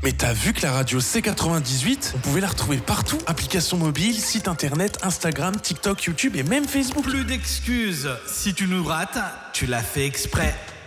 Mais t'as vu que la radio C98, on pouvait la retrouver partout. Application mobile, site internet, Instagram, TikTok, YouTube et même Facebook. Plus d'excuses. Si tu nous rates, tu l'as fait exprès.